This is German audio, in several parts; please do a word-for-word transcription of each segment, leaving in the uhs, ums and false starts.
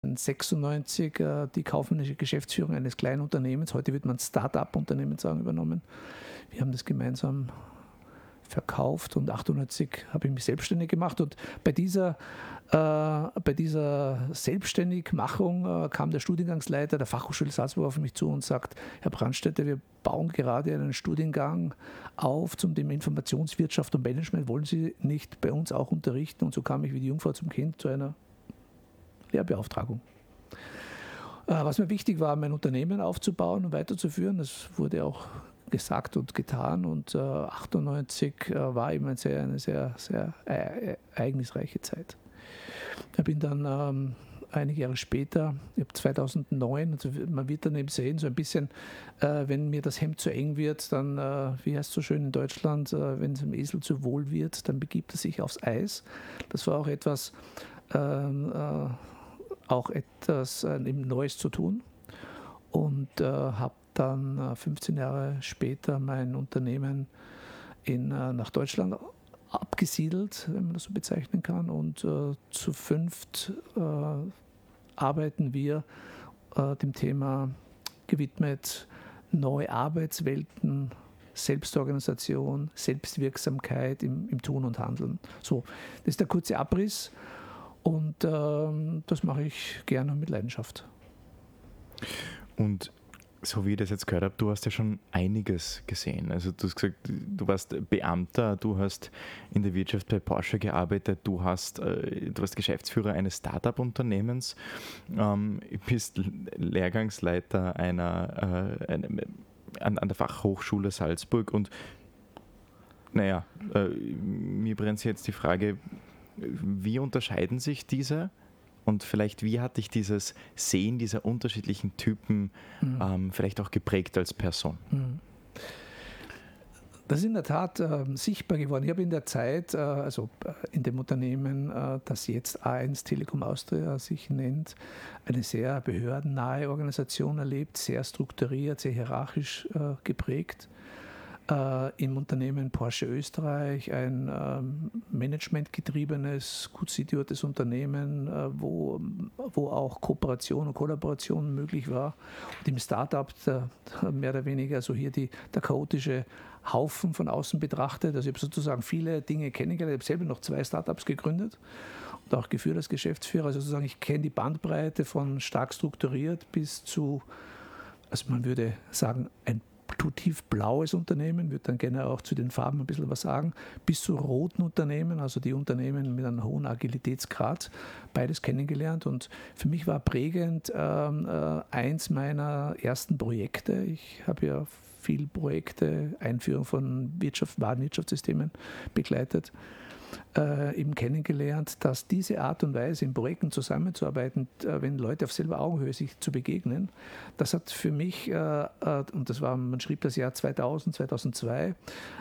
sechsundneunzig äh, die kaufmännische Geschäftsführung eines kleinen Unternehmens, heute wird man Start-up-Unternehmen sagen, übernommen. Wir haben das gemeinsam verkauft und achtundneunzig habe ich mich selbstständig gemacht und bei dieser, äh, bei dieser Selbstständigmachung äh, kam der Studiengangsleiter der Fachhochschule Salzburg auf mich zu und sagt, Herr Brandstätter, wir bauen gerade einen Studiengang auf zum Thema Informationswirtschaft und Management, wollen Sie nicht bei uns auch unterrichten? Und so kam ich wie die Jungfrau zum Kind zu einer Lehrbeauftragung. Äh, was mir wichtig war, mein Unternehmen aufzubauen und weiterzuführen, das wurde auch gesagt und getan und äh, achtundneunzig äh, war eben eine sehr, eine sehr, sehr e- ereignisreiche Zeit. Ich bin dann ähm, einige Jahre später, ich habe zweitausendneun, also man wird dann eben sehen, so ein bisschen, äh, wenn mir das Hemd zu eng wird, dann, äh, wie heißt es so schön in Deutschland, äh, wenn es dem Esel zu wohl wird, dann begibt er sich aufs Eis. Das war auch etwas, äh, äh, auch etwas äh, eben Neues zu tun und äh, habe dann äh, fünfzehn Jahre später mein Unternehmen in, äh, nach Deutschland abgesiedelt, wenn man das so bezeichnen kann. Und äh, zu fünft äh, arbeiten wir äh, dem Thema gewidmet neue Arbeitswelten, Selbstorganisation, Selbstwirksamkeit im, im Tun und Handeln. So, das ist der kurze Abriss und äh, das mache ich gerne und mit Leidenschaft. Und so wie ich das jetzt gehört habe, du hast ja schon einiges gesehen. Also du hast gesagt, du warst Beamter, du hast in der Wirtschaft bei Porsche gearbeitet, du hast, äh, du warst Geschäftsführer eines Start-up-Unternehmens, ähm, bist Lehrgangsleiter einer, äh, eine, an, an der Fachhochschule Salzburg und naja, äh, mir brennt sich jetzt die Frage, wie unterscheiden sich diese? Und vielleicht, wie hat dich dieses Sehen dieser unterschiedlichen Typen mhm. ähm, vielleicht auch geprägt als Person? Mhm. Das ist in der Tat äh, sichtbar geworden. Ich habe in der Zeit, äh, also äh, in dem Unternehmen, äh, das jetzt A eins Telekom Austria sich nennt, eine sehr behördennahe Organisation erlebt, sehr strukturiert, sehr hierarchisch äh, geprägt. Äh, im Unternehmen Porsche Österreich, ein ähm, managementgetriebenes, gut situiertes Unternehmen, äh, wo, wo auch Kooperation und Kollaboration möglich war. Und im Startup der, mehr oder weniger also hier die, der chaotische Haufen von außen betrachtet. Also ich habe sozusagen viele Dinge kennengelernt. Ich habe selber noch zwei Startups gegründet und auch geführt als Geschäftsführer. Also sozusagen ich kenne die Bandbreite von stark strukturiert bis zu, also man würde sagen, ein tief blaues Unternehmen, würde dann gerne auch zu den Farben ein bisschen was sagen, bis zu roten Unternehmen, also die Unternehmen mit einem hohen Agilitätsgrad, beides kennengelernt und für mich war prägend ähm, äh, eins meiner ersten Projekte. Ich habe ja viele Projekte, Einführung von Wirtschaft, Warenwirtschaftssystemen begleitet, Äh, eben kennengelernt, dass diese Art und Weise in Projekten zusammenzuarbeiten, äh, wenn Leute auf selber Augenhöhe sich zu begegnen, das hat für mich, äh, äh, und das war, man schrieb das Jahr zweitausend, zweitausendzwei,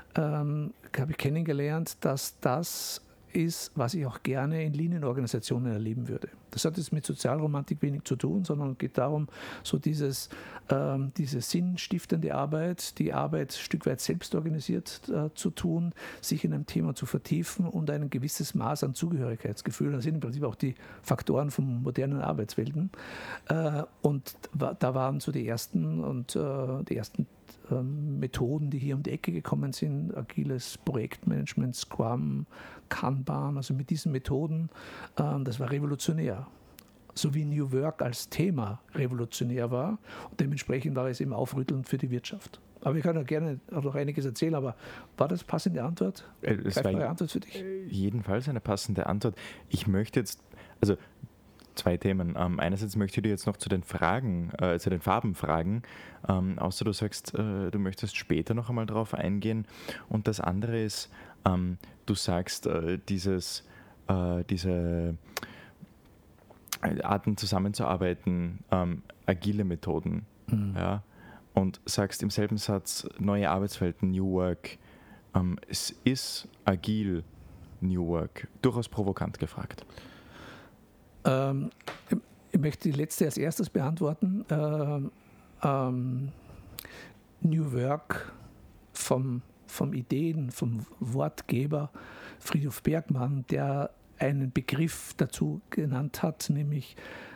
ähm, habe ich kennengelernt, dass das ist, was ich auch gerne in Linienorganisationen erleben würde. Das hat jetzt mit Sozialromantik wenig zu tun, sondern geht darum, so dieses, ähm, diese sinnstiftende Arbeit, die Arbeit ein Stück weit selbst organisiert äh, zu tun, sich in einem Thema zu vertiefen und ein gewisses Maß an Zugehörigkeitsgefühl. Das sind im Prinzip auch die Faktoren von modernen Arbeitswelten. Äh, und da waren so die ersten und äh, die ersten Methoden, die hier um die Ecke gekommen sind, agiles Projektmanagement, Scrum, Kanban, also mit diesen Methoden, das war revolutionär. So wie New Work als Thema revolutionär war und dementsprechend war es eben aufrüttelnd für die Wirtschaft. Aber ich kann ja gerne noch einiges erzählen, aber war das passende Antwort? Es war eine Antwort für dich? Jedenfalls eine passende Antwort. Ich möchte jetzt, also zwei Themen. Ähm, einerseits möchte ich dir jetzt noch zu den Fragen, äh, zu den Farben fragen, ähm, außer du sagst, äh, du möchtest später noch einmal drauf eingehen. Und das andere ist, ähm, du sagst, äh, dieses, äh, diese Arten zusammenzuarbeiten, ähm, agile Methoden, mhm. ja, und sagst im selben Satz, neue Arbeitswelten, New Work. Ähm, es ist agil New Work, durchaus provokant gefragt. Ähm, ich möchte die letzte als erstes beantworten. Ähm, ähm, New Work vom, vom Ideen, vom Wortgeber Friedhof Bergmann, der einen Begriff dazu genannt hat, nämlich